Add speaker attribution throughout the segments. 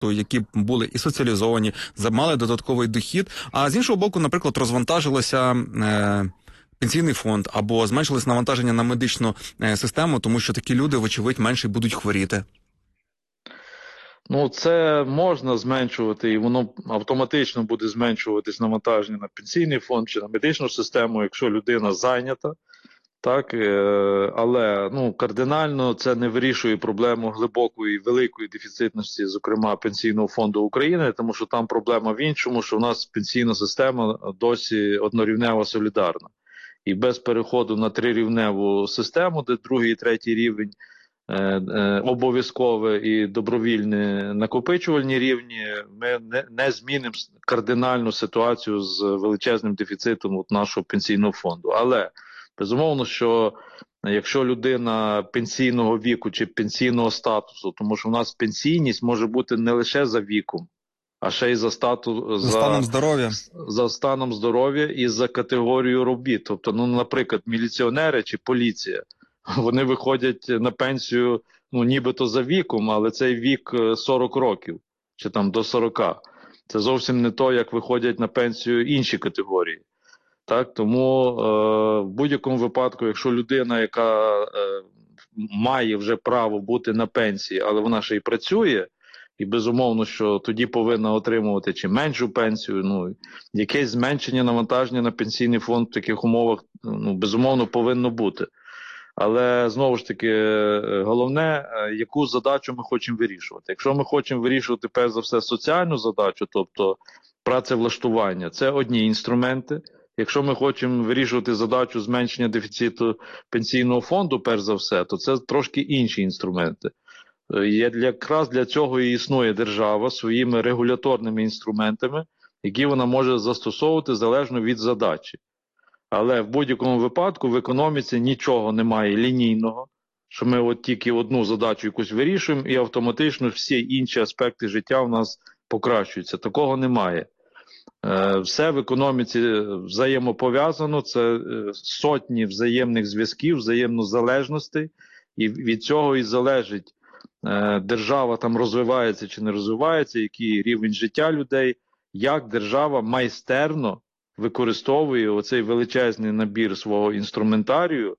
Speaker 1: які були і соціалізовані, мали додатковий дохід, а з іншого боку, наприклад, розвантажилося пенсійний фонд або зменшилось навантаження на медичну систему, тому що такі люди, вочевидь, менше будуть хворіти.
Speaker 2: Ну, це можна зменшувати, і воно автоматично буде зменшуватись навантаження на пенсійний фонд чи на медичну систему, якщо людина зайнята. Так, але кардинально це не вирішує проблему глибокої, великої дефіцитності, зокрема Пенсійного фонду України, тому що там проблема в іншому, що в нас пенсійна система досі однорівнева солідарна. І без переходу на трирівневу систему, де другий і третій рівень обов'язкове і добровільне накопичувальні рівні, ми не змінимо кардинальну ситуацію з величезним дефіцитом нашого пенсійного фонду. Але безумовно, що якщо людина пенсійного віку чи пенсійного статусу, тому що в нас пенсійність може бути не лише за віком, а ще й за
Speaker 1: станом здоров'я.
Speaker 2: За станом здоров'я і за категорією робіт. Тобто, наприклад, міліціонери чи поліція, вони виходять на пенсію, нібито за віком, але цей вік 40 років, чи там до 40. Це зовсім не то, як виходять на пенсію інші категорії. Так, тому в будь-якому випадку, якщо людина, яка має вже право бути на пенсії, але вона ще й працює, і безумовно, що тоді повинна отримувати чи меншу пенсію, якесь зменшення навантаження на пенсійний фонд в таких умовах, безумовно, повинно бути. Але, знову ж таки, головне, яку задачу ми хочемо вирішувати. Якщо ми хочемо вирішувати, перш за все, соціальну задачу, тобто працевлаштування, це одні інструменти. Якщо ми хочемо вирішувати задачу зменшення дефіциту пенсійного фонду, перш за все, то це трошки інші інструменти. Якраз для цього і існує держава своїми регуляторними інструментами, які вона може застосовувати залежно від задачі. Але в будь-якому випадку в економіці нічого немає лінійного, що ми от тільки одну задачу якусь вирішуємо і автоматично всі інші аспекти життя в нас покращуються. Такого немає. Все в економіці взаємопов'язано, це сотні взаємних зв'язків, взаємнозалежностей, і від цього і залежить, держава там розвивається чи не розвивається, який рівень життя людей, як держава майстерно використовує оцей величезний набір свого інструментарію,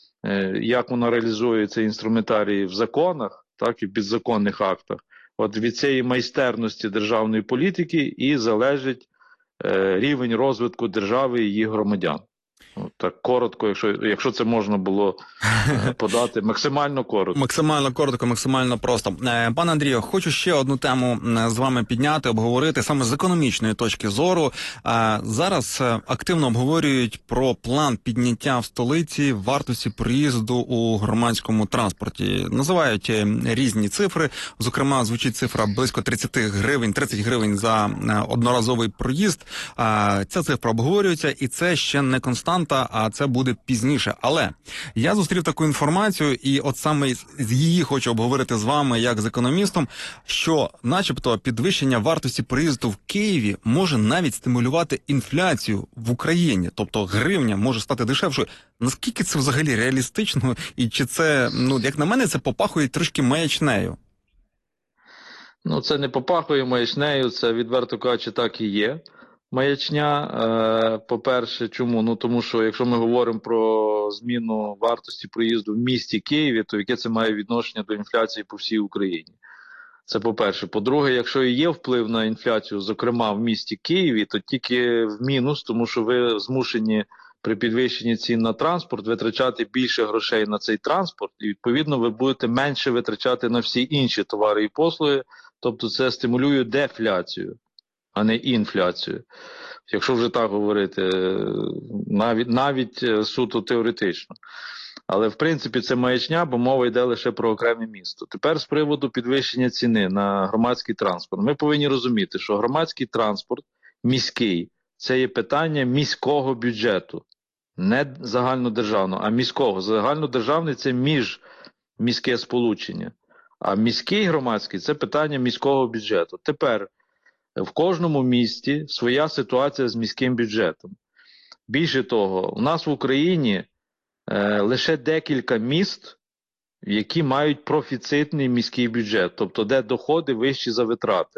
Speaker 2: як вона реалізує цей інструментарій в законах, так і в підзаконних актах. От від цієї майстерності державної політики і залежить рівень розвитку держави і її громадян. Так коротко, якщо це можна було подати, максимально коротко.
Speaker 1: Максимально коротко, максимально просто. Пане Андрію, хочу ще одну тему з вами підняти, обговорити саме з економічної точки зору. Зараз активно обговорюють про план підняття в столиці вартості проїзду у громадському транспорті. Називають різні цифри, зокрема звучить цифра близько 30 гривень за одноразовий проїзд. Ця цифра обговорюється і це ще не константа, а це буде пізніше. Але я зустрів таку інформацію, і от саме з її хочу обговорити з вами, як з економістом, що начебто підвищення вартості проїзду в Києві може навіть стимулювати інфляцію в Україні. Тобто гривня може стати дешевшою. Наскільки це взагалі реалістично? І чи це, як на мене, це попахує трошки маячнею?
Speaker 2: Це не попахує маячнею, це, відверто кажучи, так і є. Маячня, по-перше, чому? Тому що якщо ми говоримо про зміну вартості проїзду в місті Києві, то яке це має відношення до інфляції по всій Україні? Це по-перше. По-друге, якщо і є вплив на інфляцію, зокрема в місті Києві, то тільки в мінус, тому що ви змушені при підвищенні цін на транспорт витрачати більше грошей на цей транспорт, і відповідно ви будете менше витрачати на всі інші товари і послуги, тобто це стимулює дефляцію, а не інфляцію. Якщо вже так говорити, навіть суто теоретично. Але в принципі це маячня, бо мова йде лише про окреме місто. Тепер з приводу підвищення ціни на громадський транспорт. Ми повинні розуміти, що громадський транспорт міський – це є питання міського бюджету. Не загальнодержавного, а міського. Загальнодержавний – це міжміське сполучення. А міський громадський – це питання міського бюджету. Тепер в кожному місті своя ситуація з міським бюджетом. Більше того, у нас в Україні лише декілька міст які мають профіцитний міський бюджет, тобто де доходи вищі за витрати.